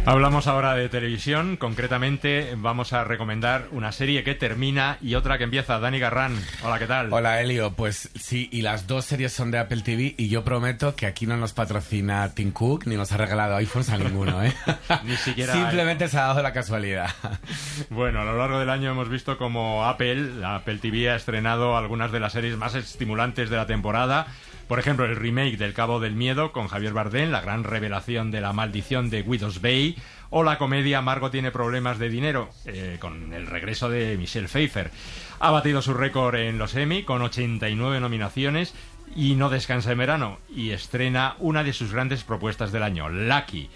Hablamos ahora de televisión, concretamente vamos a recomendar una serie que termina y otra que empieza. Dani Garrán, hola, ¿qué tal? Hola, Elio, pues sí, y las dos series son de Apple TV y yo prometo que aquí no nos patrocina Tim Cook ni nos ha regalado iPhones a ninguno, ¿eh? Ni siquiera... Simplemente se ha dado la casualidad. Bueno, a lo largo del año hemos visto como Apple TV ha estrenado algunas de las series más estimulantes de la temporada. Por ejemplo, el remake del Cabo del Miedo con Javier Bardem, la gran revelación de la maldición de Guido's Bay, o la comedia Margot tiene problemas de dinero, con el regreso de Michelle Pfeiffer. Ha batido su récord en los Emmy con 89 nominaciones y no descansa en verano, y estrena una de sus grandes propuestas del año, Lucky.